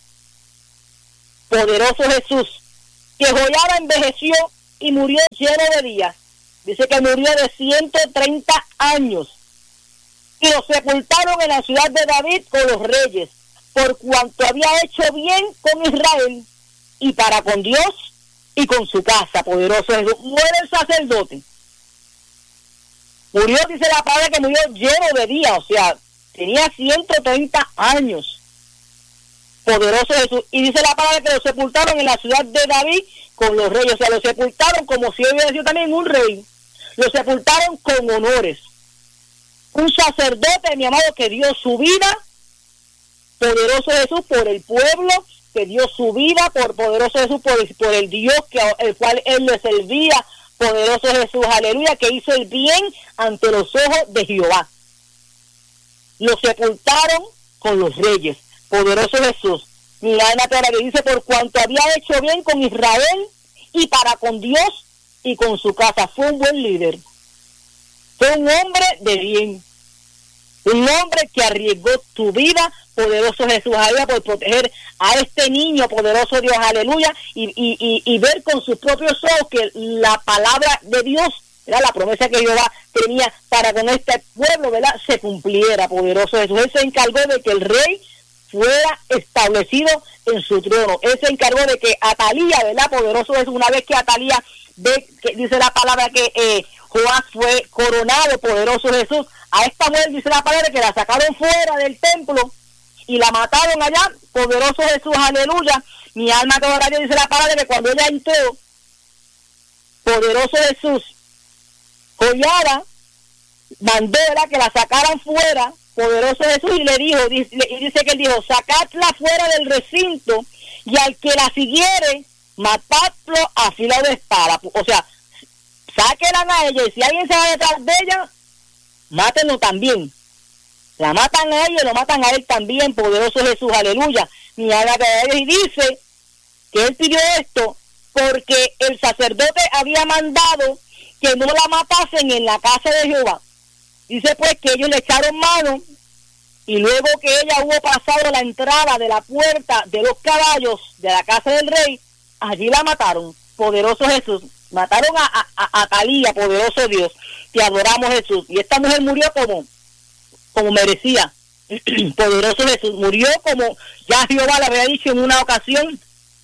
poderoso Jesús, que Jehoiada envejeció y murió lleno de días. Dice que murió de 130 años. Y lo sepultaron en la ciudad de David con los reyes, por cuanto había hecho bien con Israel y para con Dios y con su casa, poderoso Jesús. Muere el sacerdote. Murió, dice la palabra, que murió lleno de días, o sea, tenía 130 años. Poderoso Jesús. Y dice la palabra que lo sepultaron en la ciudad de David con los reyes, o sea, lo sepultaron como si hubiera sido también un rey. Lo sepultaron con honores. Un sacerdote, mi amado, que dio su vida, poderoso Jesús, por el pueblo, que dio su vida, por poderoso Jesús, por el Dios el cual él le servía, poderoso Jesús, aleluya, que hizo el bien ante los ojos de Jehová. Lo sepultaron con los reyes, poderoso Jesús. Mi alma te ahora que dice, por cuanto había hecho bien con Israel y para con Dios y con su casa. Fue un buen líder. Fue un hombre de bien. Un hombre que arriesgó tu vida, poderoso Jesús, aleluya, por proteger a este niño, poderoso Dios, aleluya, y ver con sus propios ojos que la palabra de Dios, ¿verdad?, la promesa que Jehová tenía para con este pueblo, ¿verdad?, se cumpliera, poderoso Jesús. Él se encargó de que el rey fuera establecido en su trono. Él se encargó de que Atalía, ¿verdad?, poderoso Jesús, una vez que Atalía ve, que dice la palabra que Joás fue coronado, poderoso Jesús, a esta mujer dice la palabra que la sacaron fuera del templo y la mataron allá, poderoso Jesús, aleluya. Mi alma todavía dice la palabra que cuando ella entró, poderoso Jesús, Jehoiada mandó, ¿verdad?, que la sacaran fuera, poderoso Jesús, y le dijo, dice que él dijo, sacadla fuera del recinto y al que la siguiere, matadlo a filo de espada. O sea, sáquenla a ella y si alguien se va detrás de ella, mátenlo también. La matan a ella y lo matan a él también, poderoso Jesús, aleluya. Y dice que él pidió esto porque el sacerdote había mandado que no la matasen en la casa de Jehová. Dice pues que ellos le echaron mano y luego que ella hubo pasado la entrada de la puerta de los caballos de la casa del rey, allí la mataron, poderoso Jesús. Mataron a Atalía, poderoso Dios. Te adoramos, Jesús. Y esta mujer murió como merecía. Poderoso Jesús. Murió como ya Jehová le había dicho en una ocasión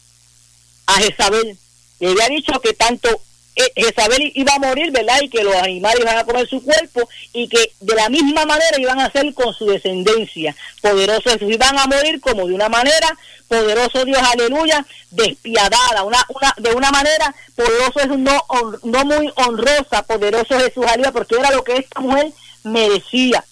a Jezabel. Le había dicho que tanto Jezabel iba a morir, ¿verdad?, y que los animales iban a comer su cuerpo y que de la misma manera iban a hacer con su descendencia. Poderoso Jesús. Iban a morir como de una manera, poderoso Dios, aleluya, despiadada, de una manera, poderoso Jesús, no muy honrosa, poderoso Jesús, aleluya, porque era lo que esta mujer merecía.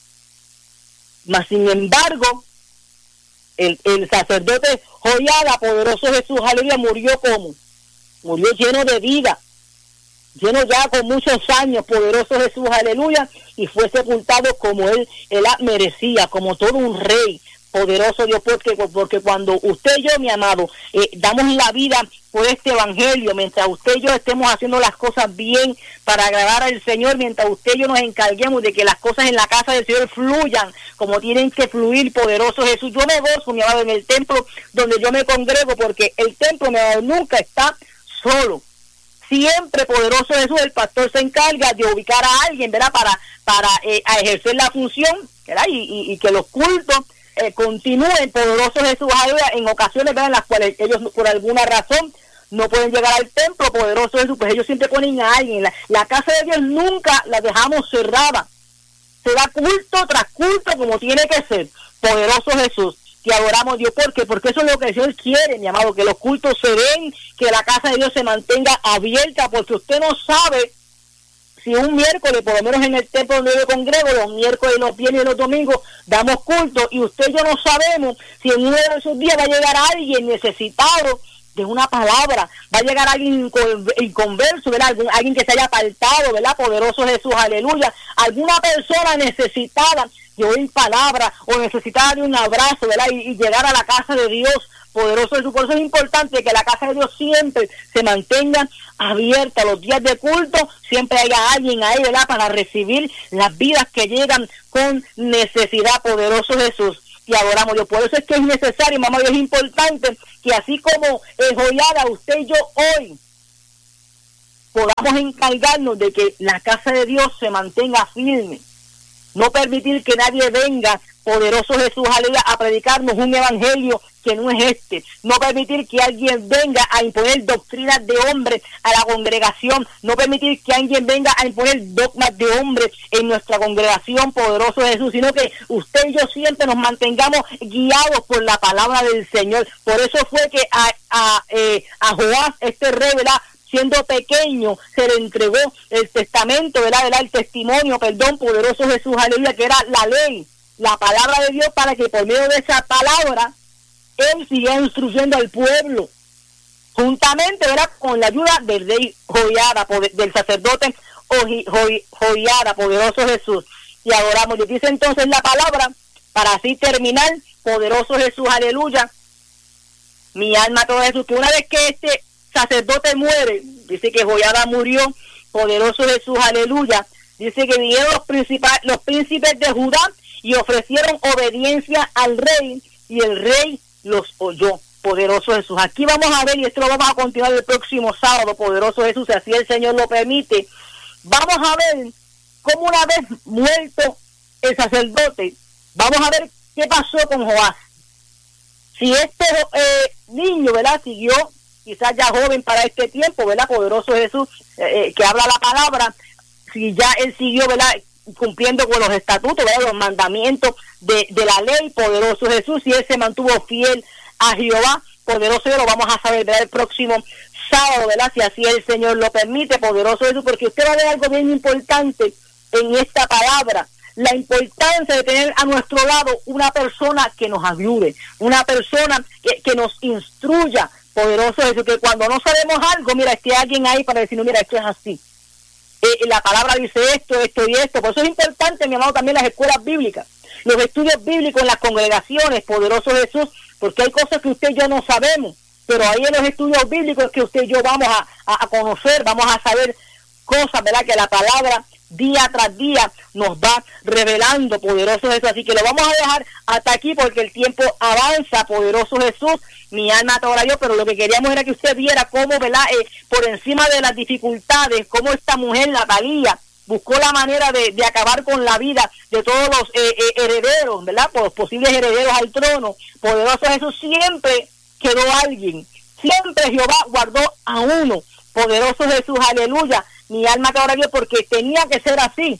Mas sin embargo, el sacerdote Jehoiada, poderoso Jesús, aleluya, murió lleno de vida, lleno ya con muchos años, poderoso Jesús, aleluya, y fue sepultado como él merecía, como todo un rey, poderoso Dios, porque cuando usted y yo, mi amado, damos la vida por este evangelio, mientras usted y yo estemos haciendo las cosas bien para agradar al Señor, mientras usted y yo nos encarguemos de que las cosas en la casa del Señor fluyan como tienen que fluir, poderoso Jesús. Yo me gozo, mi amado, en el templo donde yo me congrego, porque el templo, mi amado, nunca está solo. Siempre, poderoso Jesús, el pastor se encarga de ubicar a alguien, ¿verdad?, para ejercer la función, ¿verdad?, y que los cultos continúen, poderoso Jesús, en ocasiones, ¿verdad?, en las cuales ellos por alguna razón no pueden llegar al templo, poderoso Jesús, pues ellos siempre ponen a alguien. La casa de Dios nunca la dejamos cerrada, se da culto tras culto como tiene que ser, poderoso Jesús. Te adoramos, Dios, porque eso es lo que el Señor quiere, mi amado, que los cultos se den, que la casa de Dios se mantenga abierta, porque usted no sabe si un miércoles, por lo menos en el templo donde yo congrego, los miércoles, los viernes y los domingos damos culto, y usted y yo no sabemos si en uno de esos días va a llegar alguien necesitado, de una palabra. Va a llegar alguien inconverso, ¿verdad? Alguien que se haya apartado, ¿verdad? Poderoso Jesús, aleluya. Alguna persona necesitada de oír palabra o necesitada de un abrazo, ¿verdad? Y llegar a la casa de Dios, poderoso Jesús. Por eso es importante que la casa de Dios siempre se mantenga abierta. Los días de culto siempre haya alguien ahí, ¿verdad? Para recibir las vidas que llegan con necesidad, poderoso Jesús. Y adoramos a Dios. Por eso es que es necesario, mamá, y es importante que así como Joyada, usted y yo hoy podamos encargarnos de que la casa de Dios se mantenga firme. No permitir que nadie venga, poderoso Jesús, aleluya, a predicarnos un evangelio que no es este. No permitir que alguien venga a imponer doctrinas de hombres a la congregación. No permitir que alguien venga a imponer dogmas de hombres en nuestra congregación, poderoso Jesús, sino que usted y yo siempre nos mantengamos guiados por la palabra del Señor. Por eso fue que a Joás, este rey, ¿verdad?, siendo pequeño, se le entregó el testamento, ¿verdad? El testimonio, poderoso Jesús, aleluya, que era la ley, la palabra de Dios, para que por medio de esa palabra él siguiera instruyendo al pueblo, juntamente, ¿verdad?, con la ayuda del rey Joyada, del sacerdote Joyada, poderoso Jesús. Y adoramos. Y dice entonces la palabra, para así terminar, poderoso Jesús, aleluya, mi alma todo Jesús, que una vez que este sacerdote muere, dice que Joyada murió, poderoso Jesús, aleluya, dice que vinieron los príncipes de Judá y ofrecieron obediencia al rey, y el rey los oyó, poderoso Jesús. Aquí vamos a ver, y esto lo vamos a continuar el próximo sábado, poderoso Jesús, si así el Señor lo permite. Vamos a ver cómo una vez muerto el sacerdote, vamos a ver qué pasó con Joás. Si este niño, ¿verdad?, siguió, quizás ya joven para este tiempo, ¿verdad?, poderoso Jesús, que habla la palabra, si ya él siguió, ¿verdad?, cumpliendo con los estatutos, ¿verdad?, los mandamientos de la ley, poderoso Jesús, si él se mantuvo fiel a Jehová, poderoso Dios, lo vamos a saber, ¿verdad?, el próximo sábado, ¿verdad?, si así el Señor lo permite, poderoso Jesús, porque usted va a ver algo bien importante en esta palabra, la importancia de tener a nuestro lado una persona que nos ayude, una persona que nos instruya, poderoso Jesús, que cuando no sabemos algo, mira, esté alguien ahí para decir, no, mira, esto es así. La palabra dice esto y esto. Por eso es importante, mi amado, también las escuelas bíblicas, los estudios bíblicos en las congregaciones, poderoso Jesús, porque hay cosas que usted y yo no sabemos, pero ahí en los estudios bíblicos que usted y yo vamos a conocer, vamos a saber cosas, ¿verdad?, que la palabra día tras día nos va revelando, poderoso Jesús. Así que lo vamos a dejar hasta aquí porque el tiempo avanza, poderoso Jesús. Mi alma te adora Dios, pero lo que queríamos era que usted viera cómo, ¿verdad?, por encima de las dificultades, cómo esta mujer, Natalia, buscó la manera de acabar con la vida de todos los herederos, ¿verdad?, por los posibles herederos al trono. Poderoso Jesús, siempre quedó alguien, siempre Jehová guardó a uno, poderoso Jesús, aleluya. Mi alma te adora Dios, porque tenía que ser así.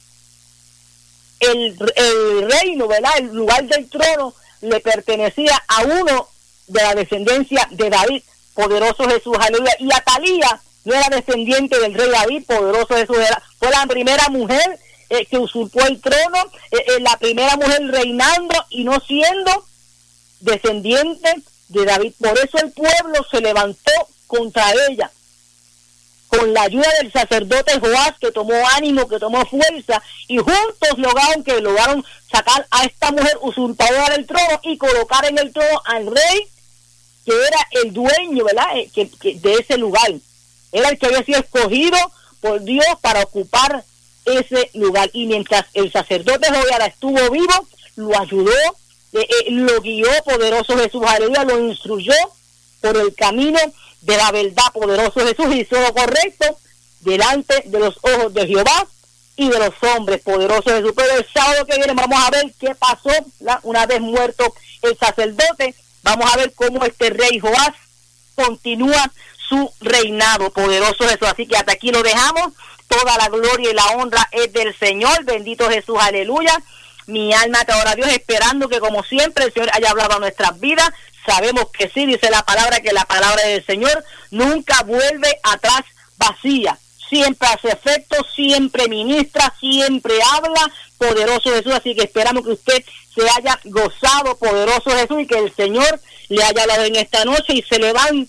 El reino, ¿verdad?, el lugar del trono le pertenecía a uno de la descendencia de David, poderoso Jesús, aleluya. Y Atalía no era descendiente del rey David, poderoso Jesús, fue la primera mujer que usurpó el trono, la primera mujer reinando y no siendo descendiente de David. Por eso el pueblo se levantó contra ella, con la ayuda del sacerdote Joás, que tomó ánimo, que tomó fuerza, y juntos lograron sacar a esta mujer usurpadora del trono y colocar en el trono al rey, que era el dueño, ¿verdad?, que de ese lugar. Era el que había sido escogido por Dios para ocupar ese lugar. Y mientras el sacerdote Joyada estuvo vivo, lo ayudó, lo guió, poderoso Jesús, aleluya, lo instruyó por el camino de la verdad, poderoso Jesús, hizo lo correcto delante de los ojos de Jehová y de los hombres, poderoso Jesús. Pero el sábado que viene vamos a ver qué pasó, ¿verdad?, una vez muerto el sacerdote. Vamos a ver cómo este rey Joás continúa su reinado, poderoso Jesús. Así que hasta aquí lo dejamos. Toda la gloria y la honra es del Señor. Bendito Jesús, aleluya. Mi alma te adora Dios, esperando que como siempre el Señor haya hablado a nuestras vidas. Sabemos que sí, dice la palabra, que la palabra del Señor nunca vuelve atrás vacía. Siempre hace efecto, siempre ministra, siempre habla, poderoso Jesús. Así que esperamos que usted se haya gozado, poderoso Jesús, y que el Señor le haya hablado en esta noche y se levante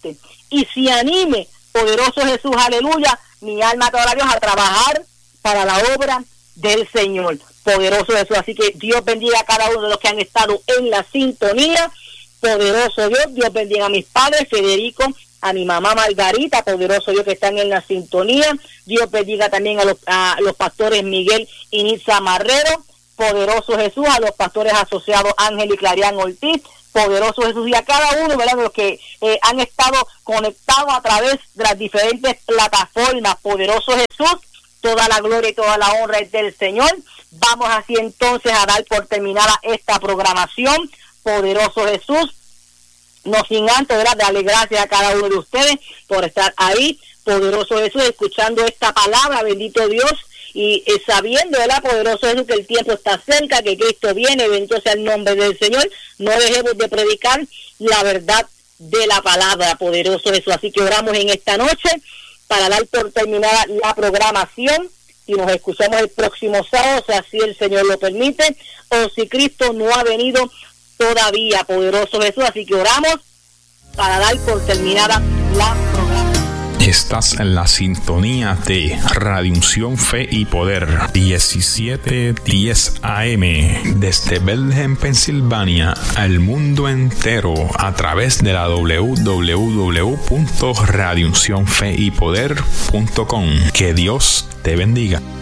y se anime, poderoso Jesús, aleluya, mi alma te adora, Dios, a trabajar para la obra del Señor, poderoso Jesús. Así que Dios bendiga a cada uno de los que han estado en la sintonía, poderoso Dios. Dios bendiga a mis padres, Federico, a mi mamá Margarita, poderoso Dios, que están en la sintonía. Dios bendiga también a los pastores Miguel y Nitza Marrero, poderoso Jesús, a los pastores asociados Ángel y Clarián Ortiz, poderoso Jesús, y a cada uno, ¿verdad?, de los que han estado conectados a través de las diferentes plataformas, poderoso Jesús. Toda la gloria y toda la honra es del Señor. Vamos así entonces a dar por terminada esta programación, poderoso Jesús. No sin antes, ¿verdad?, darle gracias a cada uno de ustedes por estar ahí, poderoso Jesús, escuchando esta palabra, bendito Dios, y sabiendo, ¿verdad?, poderoso Jesús, que el tiempo está cerca, que Cristo viene, bendito sea el nombre del Señor. No dejemos de predicar la verdad de la palabra, poderoso Jesús. Así que oramos en esta noche para dar por terminada la programación y nos escuchamos el próximo sábado, si así el Señor lo permite, o si Cristo no ha venido todavía, poderoso Jesús. Así que oramos para dar por terminada la programación. Estás en la sintonía de Radio Unción, Fe y Poder, 1710 AM, desde Bethlehem, Pensilvania, al mundo entero, a través de la www.radiouncionfeypoder.com. Que Dios te bendiga.